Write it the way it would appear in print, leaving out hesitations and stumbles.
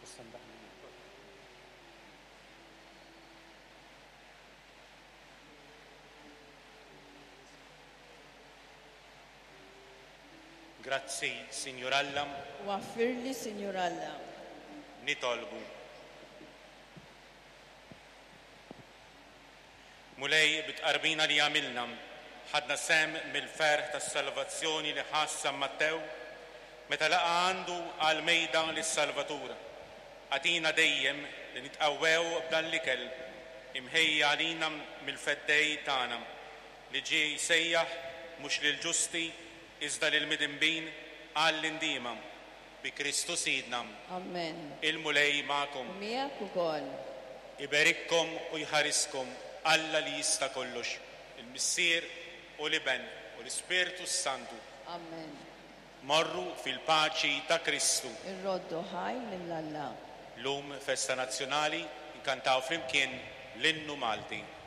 Grazzi, Signor Alla, waffir li Sinjur Alla. nitolbu. Mulej bitqarbina li għamilna, ħadna sem mill-ferħ tas-salvazzjoni li ħass San Mattew, meta laqa għandu għal-mejda lis-Salvatura. Għatina dejjem li nitqawwew b'dan l-ikel, imħejja għalina mill-feddej tagħna li ġie jsejjaħ mhux lil-ġusti iżda lil-midinbin għall-indima bi Kristu Sidna. Amen. Il-mulej magħkom. Miegħek ukoll. Iberikkom u jħariskom Alla li jista' kollox, il-Missier u l-Iben u l-Ispirtu Santu. Amen. Morru fil-paċi ta' Kristu. Irroddu ħaj lill-Alla. Lum festa nazzjonali inkantaw flimkien l-innu Malti.